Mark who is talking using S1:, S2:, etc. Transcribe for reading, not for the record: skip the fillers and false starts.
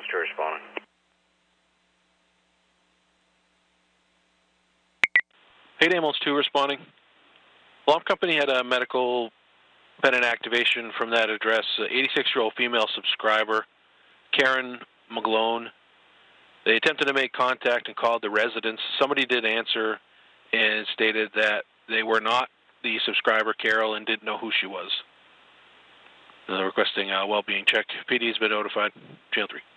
S1: 2 responding.
S2: Hey, Amos 2 responding. Alarm company had a medical pendant activation from that address. 86-year-old female subscriber, Karen McGlone. They attempted to make contact and called the residence. Somebody did answer and stated that they were not the subscriber, Carol, and didn't know who she was. They're requesting a well-being check. PD has been notified. Channel 3.